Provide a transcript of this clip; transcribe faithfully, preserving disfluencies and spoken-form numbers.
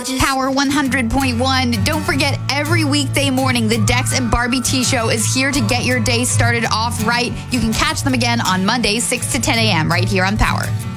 Power one hundred point one. Don't forget, every weekday morning, the Dex and Barbie T Show is here to get your day started off right. You can catch them again on Monday, six to ten a.m. right here on Power.